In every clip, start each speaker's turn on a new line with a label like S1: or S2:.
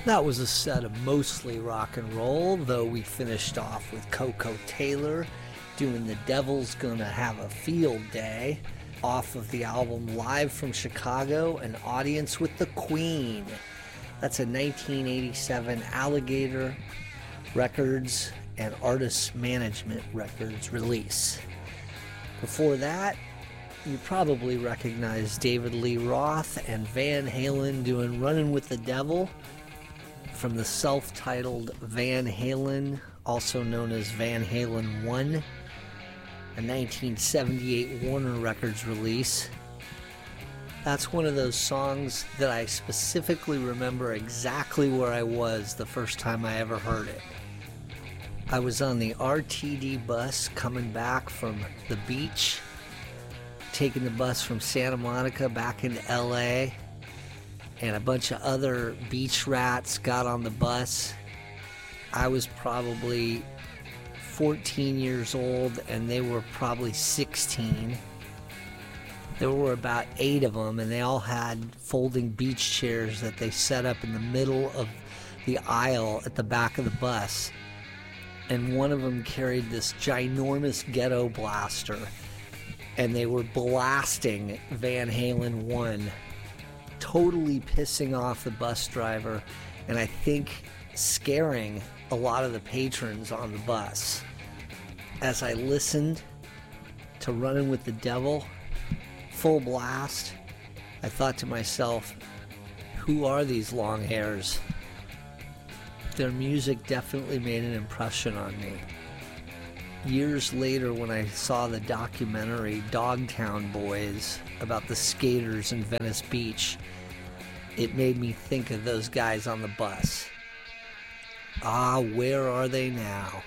S1: That was a set of mostly rock and roll, though we finished off with Coco Taylor doing The Devil's Gonna Have a Field Day off of the album Live from Chicago, An Audience with the Queen. That's a 1987 Alligator Records and Artist Management Records release. Before that, you probably recognize David Lee Roth and Van Halen doing Runnin' with the Devil from the self-titled Van Halen, also known as Van Halen 1, a 1978 Warner Records release. That's one of those songs that I specifically remember exactly where I was the first time I ever heard it. I was on the RTD bus coming back from the beach, taking the bus from Santa Monica back into LA, and a bunch of other beach rats got on the bus. I was probably 14 years old and they were probably 16. There were about 8 of them, and they all had folding beach chairs that they set up in the middle of the aisle at the back of the bus. And one of them carried this ginormous ghetto blaster, and they were blasting Van Halen 1, totally pissing off the bus driver, and I think scaring a lot of the patrons on the bus. As I listened to Runnin' with the Devil, full blast, I thought to myself, who are these long hairs? Their music definitely made an impression on me. Years later, when I saw the documentary Dogtown Boys about the skaters in Venice Beach, it made me think of those guys on the bus. Ah, where are they now?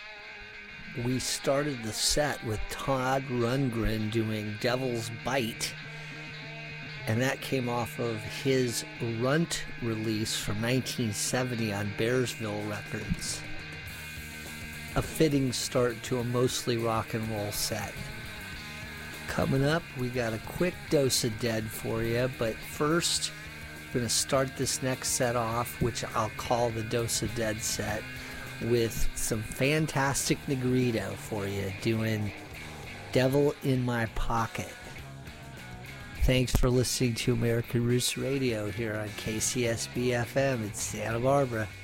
S1: We started the set with Todd Rundgren doing Devil's Bite, and that came off of his Runt release from 1970 on Bearsville Records. A fitting start to a mostly rock and roll set. Coming up, we got a quick dose of Dead for you, but first, we're going to start this next set off, which I'll call the Dose of Dead set, with some fantastic Negrito for you, doing Devil in My Pocket. Thanks for listening to American Roots Radio here on KCSB FM in Santa Barbara.